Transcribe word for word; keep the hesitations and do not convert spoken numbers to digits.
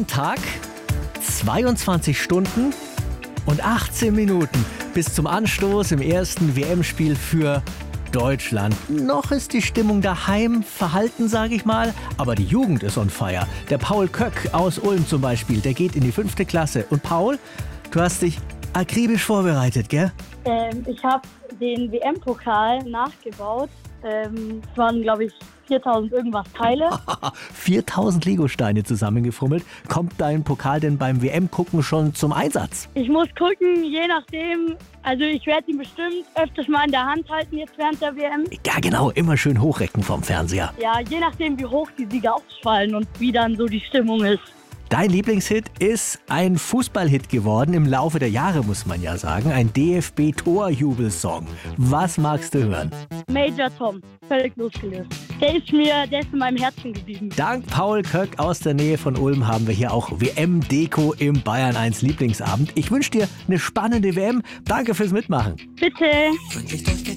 Ein Tag, zweiundzwanzig Stunden und achtzehn Minuten bis zum Anstoß im ersten W M-Spiel für Deutschland. Noch ist die Stimmung daheim verhalten, sage ich mal, aber die Jugend ist on fire. Der Paul Köck aus Ulm zum Beispiel, der geht in die fünfte Klasse. Und Paul, du hast dich akribisch vorbereitet, gell? Ähm, ich habe den W M-Pokal nachgebaut. Ähm, es waren, glaube ich, viertausend irgendwas Teile. viertausend Legosteine zusammengefummelt. Kommt dein Pokal denn beim W M-Gucken schon zum Einsatz? Ich muss gucken, je nachdem. Also ich werde ihn bestimmt öfters mal in der Hand halten jetzt während der W M. Ja genau, immer schön hochrecken vom Fernseher. Ja, je nachdem, wie hoch die Sieger ausfallen und wie dann so die Stimmung ist. Dein Lieblingshit ist ein Fußballhit geworden im Laufe der Jahre, muss man ja sagen. Ein D F B-Torjubelsong. Was magst du hören? Major Tom, völlig losgelöst. Der ist mir, der ist in meinem Herzen geblieben. Dank Paul Köck aus der Nähe von Ulm haben wir hier auch W M-Deko im Bayern eins Lieblingsabend. Ich wünsche dir eine spannende W M. Danke fürs Mitmachen. Bitte.